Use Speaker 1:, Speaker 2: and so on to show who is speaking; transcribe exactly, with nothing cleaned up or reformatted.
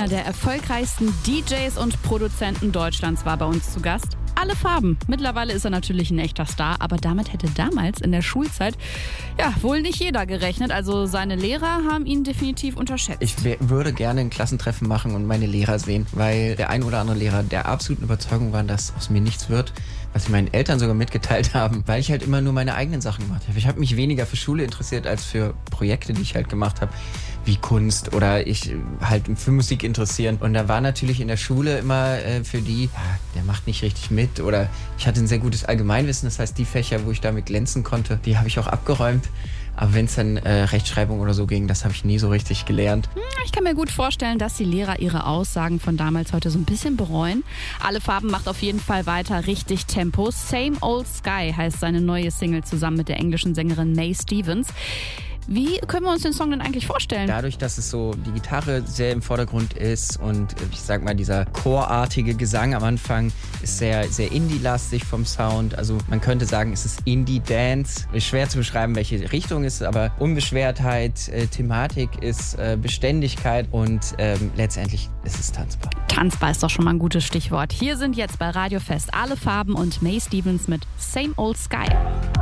Speaker 1: einer der erfolgreichsten D Js und Produzenten Deutschlands, war bei uns zu Gast. Alle Farben. Mittlerweile ist er natürlich ein echter Star, aber damit hätte damals in der Schulzeit ja wohl nicht jeder gerechnet. Also seine Lehrer haben ihn definitiv unterschätzt.
Speaker 2: Ich würde gerne ein Klassentreffen machen und meine Lehrer sehen, weil der ein oder andere Lehrer der absoluten Überzeugung war, dass aus mir nichts wird, was sie meinen Eltern sogar mitgeteilt haben, weil ich halt immer nur meine eigenen Sachen gemacht habe. Ich habe mich weniger für Schule interessiert als für Projekte, die ich halt gemacht habe, wie Kunst oder ich halt für Musik interessieren. Und da war natürlich in der Schule immer äh, für die, ja, der macht nicht richtig mit oder ich hatte ein sehr gutes Allgemeinwissen, das heißt die Fächer, wo ich damit glänzen konnte, die habe ich auch abgeräumt. Aber wenn es dann äh, Rechtschreibung oder so ging, das habe ich nie so richtig gelernt.
Speaker 1: Ich kann mir gut vorstellen, dass die Lehrer ihre Aussagen von damals heute so ein bisschen bereuen. Alle Farben macht auf jeden Fall weiter richtig Tempo. Same Old Sky heißt seine neue Single zusammen mit der englischen Sängerin May Stevens. Wie können wir uns den Song denn eigentlich vorstellen?
Speaker 2: Dadurch, dass es so die Gitarre sehr im Vordergrund ist und ich sag mal, dieser chorartige Gesang am Anfang ist sehr, sehr Indie-lastig vom Sound. Also man könnte sagen, es ist Indie-Dance. Ist schwer zu beschreiben, welche Richtung es ist, aber Unbeschwertheit, äh, Thematik ist äh, Beständigkeit und ähm, letztendlich ist es tanzbar.
Speaker 1: Tanzbar ist doch schon mal ein gutes Stichwort. Hier sind jetzt bei Radio Fest Alle Farben und May Stevens mit Same Old Sky.